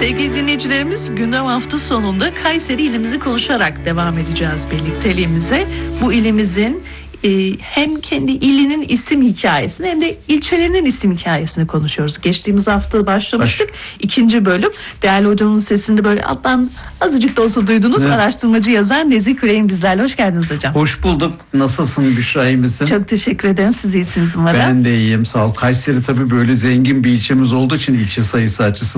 Sevgili dinleyicilerimiz, gündem hafta sonunda Kayseri ilimizi konuşarak devam edeceğiz birlikteliğimize. Bu ilimizin hem kendi ilinin isim hikayesini hem de ilçelerinin isim hikayesini konuşuyoruz. Geçtiğimiz hafta başlamıştık. İkinci bölüm. Değerli hocamın sesinde böyle alttan azıcık da olsa duydunuz. Evet. Araştırmacı yazar Nezih Küley'in bizlerle. Hoş geldiniz hocam. Hoş bulduk. Nasılsın Büşra, iyi misin? Çok teşekkür ederim. Siz iyisiniz umarım. Ben de iyiyim, sağ ol. Kayseri tabii böyle zengin bir ilçemiz olduğu için ilçe sayısı açısından